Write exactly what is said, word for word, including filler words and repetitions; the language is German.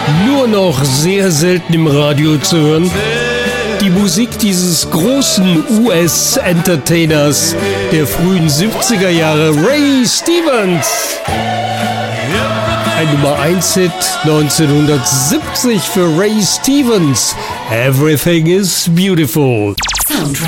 nur noch sehr selten im Radio zu hören. Die Musik dieses großen U S-Entertainers der frühen siebziger Jahre, Ray Stevens. Ein Nummer eins Hit neunzehnhundertsiebzig für Ray Stevens. Everything is Beautiful. Soundtrack.